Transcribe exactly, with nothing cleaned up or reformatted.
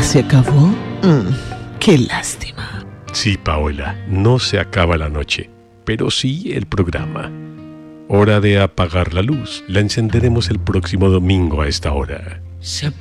se acabó? Mm, qué lástima. Sí, Paola, no se acaba la noche, pero sí el programa. Hora de apagar la luz. La encenderemos el próximo domingo a esta hora. Se